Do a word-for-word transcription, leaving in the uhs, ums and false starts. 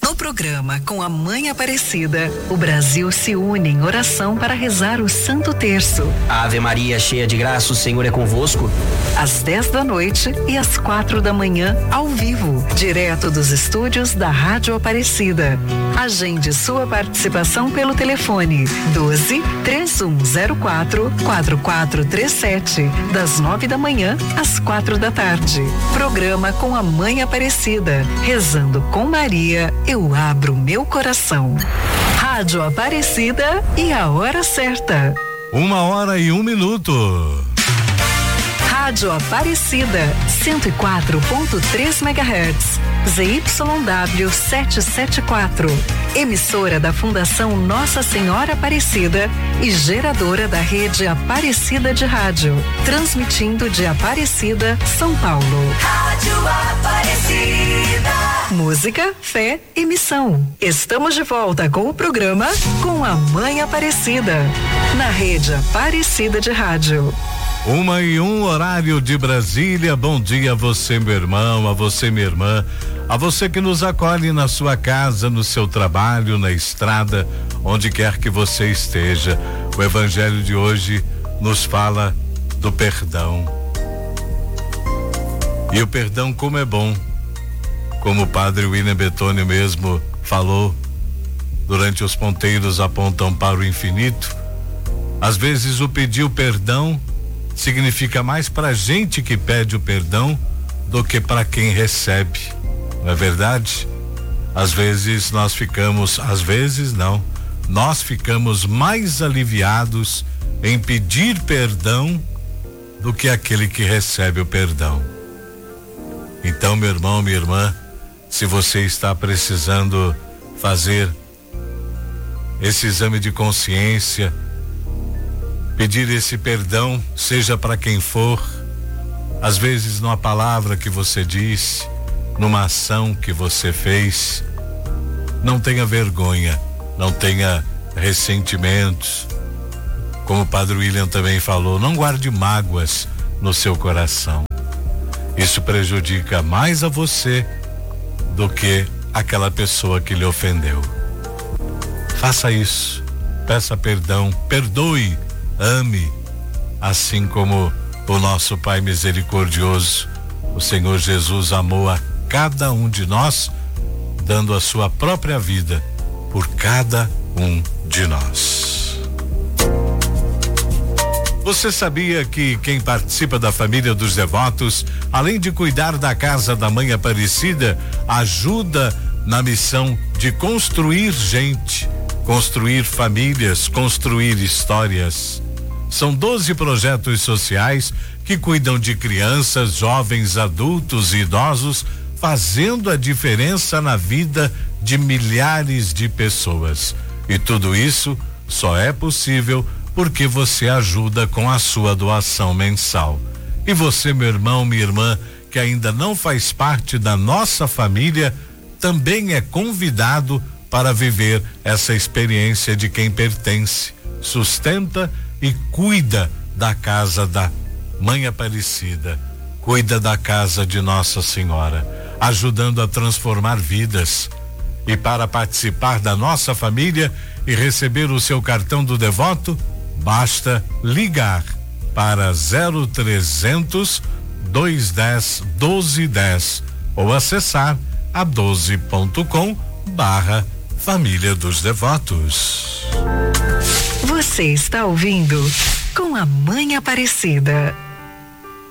No programa Com a Mãe Aparecida, o Brasil se une em oração para rezar o Santo Terço. Ave Maria, cheia de graça, o Senhor é convosco. Às dez da noite e às quatro da manhã, ao vivo, direto dos estúdios da Rádio Aparecida. Agende sua participação pelo telefone doze, três um zero quatro, quatro quatro três sete, das nove da manhã às quatro da tarde. Programa Com a Mãe Aparecida, rezando com Maria, eu abro meu coração. Rádio Aparecida e a hora certa. Uma hora e um minuto. Rádio Aparecida, cento e quatro ponto três megahertz, Z Y W setecentos e setenta e quatro. Emissora da Fundação Nossa Senhora Aparecida e geradora da rede Aparecida de Rádio. Transmitindo de Aparecida, São Paulo. Rádio Aparecida. Música, fé e missão. Estamos de volta com o programa Com a Mãe Aparecida, na rede Aparecida de Rádio. Uma e um, horário de Brasília. Bom dia a você, meu irmão, a você, minha irmã, a você que nos acolhe na sua casa, no seu trabalho, na estrada, onde quer que você esteja. O evangelho de hoje nos fala do perdão. E o perdão como é bom, como o padre William Bettoni mesmo falou, durante os ponteiros apontam para o infinito. Às vezes o pedir o perdão significa mais para a gente que pede o perdão do que para quem recebe, não é verdade? Às vezes nós ficamos, às vezes não, nós ficamos mais aliviados em pedir perdão do que aquele que recebe o perdão. Então, meu irmão, minha irmã, se você está precisando fazer esse exame de consciência, pedir esse perdão, seja para quem for, às vezes numa palavra que você disse, numa ação que você fez, não tenha vergonha, não tenha ressentimentos. Como o padre William também falou, não guarde mágoas no seu coração. Isso prejudica mais a você do que aquela pessoa que lhe ofendeu. Faça isso, peça perdão, perdoe, ame, assim como o nosso Pai misericordioso, o Senhor Jesus, amou a cada um de nós, dando a sua própria vida por cada um de nós. Você sabia que quem participa da família dos devotos, além de cuidar da casa da Mãe Aparecida, ajuda na missão de construir gente, construir famílias, construir histórias? São doze projetos sociais que cuidam de crianças, jovens, adultos e idosos, fazendo a diferença na vida de milhares de pessoas. E tudo isso só é possível porque você ajuda com a sua doação mensal. E você, meu irmão, minha irmã, que ainda não faz parte da nossa família, também é convidado para viver essa experiência de quem pertence, sustenta e cuida da casa da Mãe Aparecida, cuida da casa de Nossa Senhora, ajudando a transformar vidas. E para participar da nossa família e receber o seu cartão do devoto, basta ligar para zero trezentos, dois dez, doze dez ou acessar a doze ponto com barra Família dos Devotos. Você está ouvindo Com a Mãe Aparecida.